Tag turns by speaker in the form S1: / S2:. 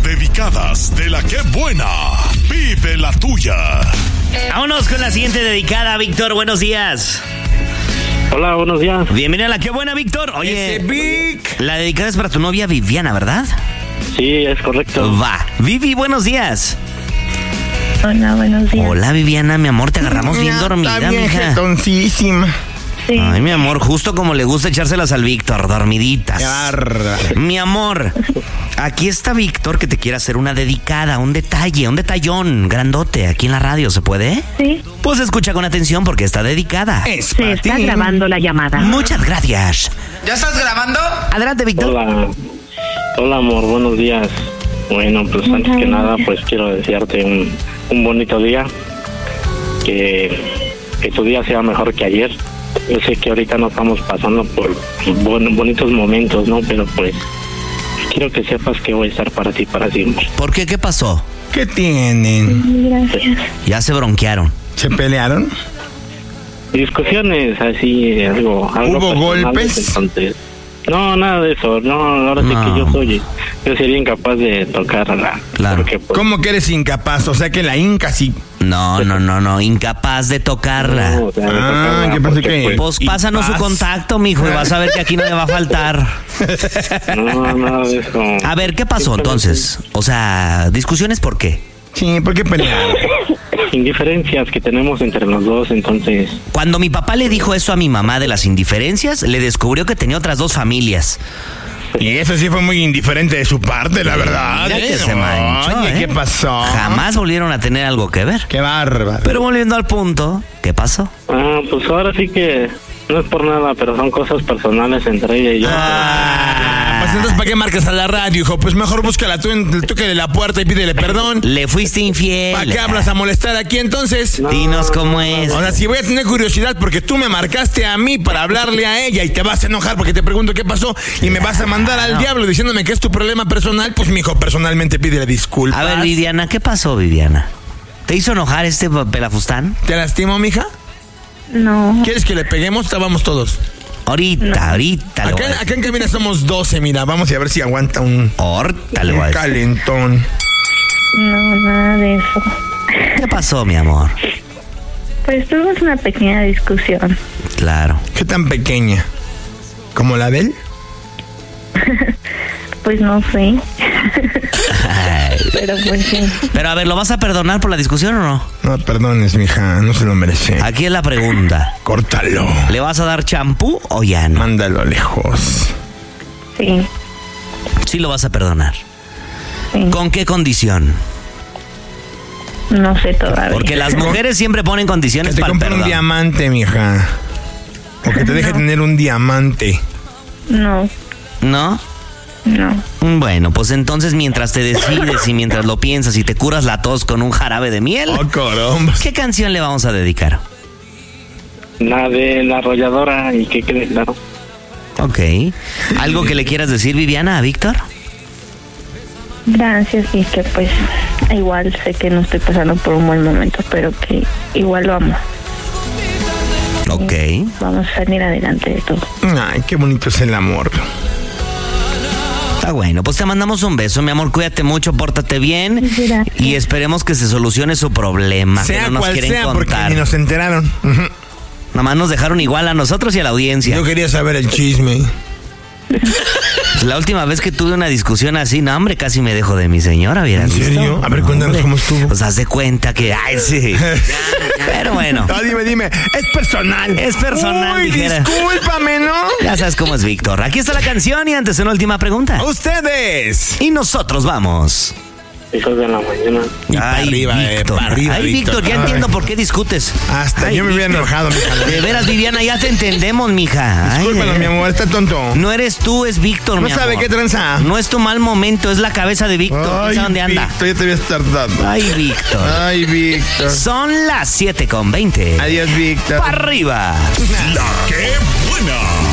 S1: dedicadas de la que buena. Vive la tuya.
S2: Vámonos con la siguiente dedicada, Víctor. Buenos días.
S3: Hola, buenos días.
S2: Bienvenida a la que buena, Víctor. Oye,
S4: Vic.
S2: la dedicada es para tu novia Viviana, ¿verdad?
S3: Sí, es correcto.
S2: Va. Vivi, buenos días.
S5: Hola, buenos días.
S2: Hola, Viviana, mi amor, te agarramos bien dormida,
S4: Está bien
S2: mija.
S4: jetoncísima.
S5: Sí.
S2: Ay, mi amor, justo como le gusta echárselas al Víctor, dormiditas.
S4: Qué bárbaro.
S2: Mi amor, aquí está Víctor que te quiere hacer una dedicada, un detalle, un detallón grandote aquí en la radio, ¿se puede?
S5: Sí.
S2: Pues escucha con atención porque está dedicada.
S4: Es
S5: Se está
S4: para ti.
S5: grabando la llamada.
S2: Muchas gracias.
S4: ¿Ya estás grabando?
S2: Adelante, Víctor.
S3: Hola. Hola, amor, buenos días. Bueno, pues antes que nada, pues quiero desearte un bonito día. Que tu día sea mejor que ayer. Yo sé que ahorita no estamos pasando por bonitos momentos, ¿no? Pero pues quiero que sepas que voy a estar para ti para siempre.
S2: ¿Por qué? ¿Qué pasó?
S4: ¿Qué tienen?
S5: Gracias.
S2: Ya se bronquearon.
S4: ¿Se pelearon?
S3: Discusiones así, algo
S4: ¿Hubo
S3: personales,
S4: golpes?
S3: Entonces, no, nada de eso. No, ahora sí que yo sería incapaz de tocarla.
S2: Claro.
S3: Porque, pues,
S4: ¿Cómo que eres incapaz? O sea que la Inca sí.
S2: No, incapaz de tocarla.
S3: no, o sea, de tocarla,
S4: ¿qué pasa
S3: porque,
S4: que?
S2: Pues pásanos su
S4: Paz.
S2: contacto, mijo, y vas a ver que aquí no le va a faltar.
S3: No, nada de eso.
S2: A ver, ¿qué pasó entonces? O sea, ¿discusiones por qué?
S4: Sí, ¿por qué pelearon?
S3: Indiferencias que tenemos entre los dos, entonces.
S2: Cuando mi papá le dijo eso a mi mamá de las indiferencias, le descubrió que tenía otras dos familias.
S4: Y eso sí fue muy indiferente de su parte, la verdad.
S2: Mira que se manchó,
S4: Oye,
S2: ¿eh?
S4: ¿qué pasó?
S2: Jamás volvieron a tener algo que ver.
S4: Qué bárbaro.
S2: Pero volviendo al punto, ¿qué pasó?
S3: Pues ahora sí que no es por nada, pero son cosas personales entre ella y yo.
S4: Pues entonces, ¿para qué marcas a la radio, hijo? Pues mejor búscala tú en el toque de la puerta y pídele perdón.
S2: Le fuiste infiel.
S4: ¿Para qué hablas a molestar aquí entonces?
S2: Dinos cómo es.
S4: O sea, si voy a tener curiosidad porque tú me marcaste a mí para hablarle a ella y te vas a enojar porque te pregunto qué pasó y me vas a mandar al diablo diciéndome que es tu problema personal, pues mijo, personalmente pídele disculpas.
S2: A ver, Viviana, ¿qué pasó, Viviana? ¿Te hizo enojar este pelafustán?
S4: ¿Te lastimo, mija?
S5: No.
S4: ¿Quieres que le peguemos? Estábamos todos.
S2: Ahorita le voy a
S4: Acá en cabina somos 12, mira, vamos a ver si aguanta un
S2: Ahorita le voy a decir.
S4: calentón.
S5: No, nada de eso.
S2: ¿Qué pasó, mi amor?
S5: Pues tuvimos una pequeña discusión.
S2: Claro.
S4: ¿Qué tan pequeña? ¿Como la de él?
S5: Pues no sé.
S2: Ay.
S5: Pero pues sí.
S2: Pero a ver, ¿lo vas a perdonar por la discusión o no?
S4: No, perdones, mija, no se lo merece.
S2: Aquí es la pregunta.
S4: Córtalo.
S2: ¿Le vas a dar champú o ya no?
S4: Mándalo lejos.
S5: Sí.
S2: Sí lo vas a perdonar.
S5: Sí.
S2: ¿Con qué condición?
S5: No sé todavía.
S2: Porque las mujeres siempre ponen
S4: Que
S2: condiciones
S4: te
S2: para el
S4: compre un
S2: perdón.
S4: diamante, mija. O que te deje tener un diamante.
S5: No.
S2: ¿No?
S5: No.
S2: Bueno, pues entonces mientras te decides y mientras lo piensas y te curas la tos con un jarabe de miel,
S4: Oh, caramba.
S2: ¿qué canción le vamos a dedicar?
S3: La de la arrolladora y que quede claro.
S2: Ok. ¿Algo que le quieras decir, Viviana, a Víctor?
S5: Gracias y que pues igual sé que no estoy pasando por un buen momento, pero que igual lo amo.
S2: Ok.
S5: Vamos a salir adelante de todo.
S4: Ay, qué bonito es el amor.
S2: Está bueno, pues te mandamos un beso, mi amor, cuídate mucho, pórtate bien
S5: Gracias.
S2: y esperemos que se solucione su problema, que
S4: Sea
S2: no nos
S4: cual
S2: quieren
S4: sea, porque
S2: contar.
S4: ni nos enteraron. Ujú.
S2: Nada más nos dejaron igual a nosotros y a la audiencia.
S4: Yo quería saber el chisme.
S2: La última vez que tuve una discusión así, no, hombre, casi me dejo de mi señora, ¿vieran?
S4: ¿En serio? A ver, cuéntanos cómo estuvo.
S2: Pues haz de cuenta que, ay, sí. Pero bueno,
S4: No, dime, es personal.
S2: es personal,
S4: Uy,
S2: dijera.
S4: discúlpame, ¿no?
S2: Ya sabes cómo es Víctor. Aquí está la canción y antes una última pregunta.
S4: Ustedes.
S2: Y nosotros vamos.
S3: Hijos de la mañana.
S4: Y para arriba,
S2: Víctor.
S4: para arriba,
S2: Ay, Víctor, ya
S4: Ay.
S2: entiendo por qué discutes.
S4: Hasta
S2: Ay,
S4: yo me hubiera
S2: Víctor.
S4: enojado, mija.
S2: De veras, Viviana, ya te entendemos, mija. Ay,
S4: Discúlpalo,
S2: de
S4: mi amor, está tonto.
S2: No eres tú, es Víctor,
S4: No
S2: mi
S4: sabe
S2: amor.
S4: qué tranza.
S2: No es tu mal momento, es la cabeza de Víctor. ¿Quién sabe dónde anda?
S4: Víctor, ya te habías tardado.
S2: Ay, Víctor.
S4: Ay, Víctor.
S2: Son las 7:20.
S4: Adiós, Víctor.
S2: ¡Para arriba!
S1: La que buena.